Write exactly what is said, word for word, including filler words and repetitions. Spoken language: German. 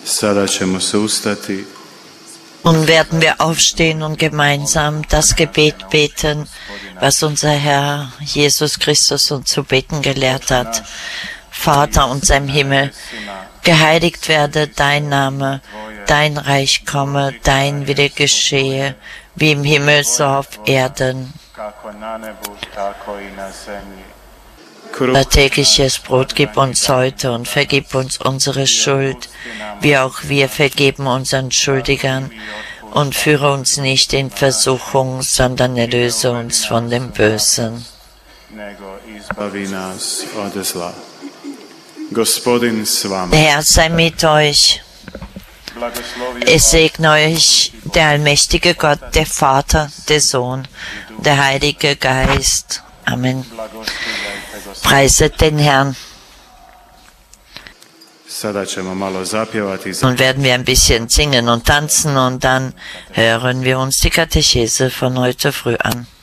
Sada ćemo se ustati. Nun werden wir aufstehen und gemeinsam das Gebet beten, was unser Herr Jesus Christus uns zu beten gelehrt hat. Vater unser im Himmel, geheiligt werde dein Name, dein Reich komme, dein Wille geschehe, wie im Himmel so auf Erden. Unser tägliches Brot gib uns heute und vergib uns unsere Schuld, wie auch wir vergeben unseren Schuldigern. Und führe uns nicht in Versuchung, sondern erlöse uns von dem Bösen. Der Herr sei mit euch. Es segne euch der allmächtige Gott, der Vater, der Sohn, der Heilige Geist. Amen. Preiset den Herrn. Nun werden wir ein bisschen singen und tanzen und dann hören wir uns die Katechese von heute früh an.